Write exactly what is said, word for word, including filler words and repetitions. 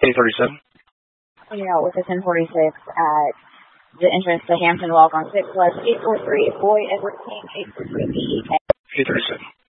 eight thirty-seven. Yeah, with the ten forty-six at the entrance to Hampton Walk on six West, eight four three, Boy Edward King, eight four three B E K. eight thirty-seven.